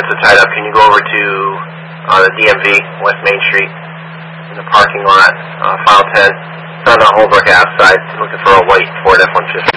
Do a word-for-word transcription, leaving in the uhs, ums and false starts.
so tied up. Can you go over to uh, the D M V, West Main Street, in the parking lot, uh, file ten, found on Holbrook Ave side, looking for a white Ford F one fifty.